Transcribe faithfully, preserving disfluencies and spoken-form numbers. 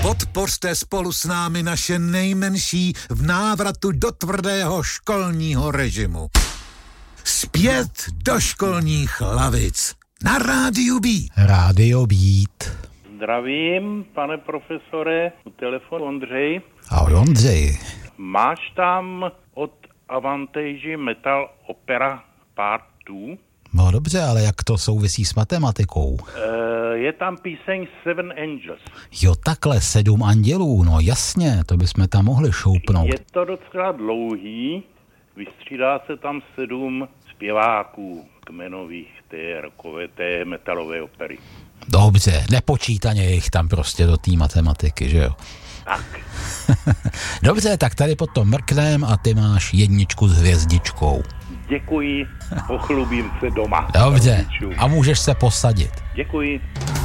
Podpořte spolu s námi naše nejmenší v návratu do tvrdého školního režimu. Zpět do školních lavic. Na Rádiu Beat. Rádio Beat. Zdravím, pane profesore, u telefonu Ondřej. Ahoj Ondřej. Máš tam od Avantage Metal Opera Part dva? No dobře, ale jak to souvisí s matematikou? E, je tam píseň Seven Angels. Jo, takhle, sedm andělů, no jasně, to bychom tam mohli šoupnout. Je to docela dlouhý, vystřídá se tam sedm zpěváků kmenových té rockové, té metalové opery. Dobře, nepočítaně jich tam prostě do té matematiky, že jo? Tak. Dobře, tak tady potom mrknem a ty máš jedničku s hvězdičkou. Děkuji, pochlubím se doma. Dobře, a můžeš se posadit. Děkuji.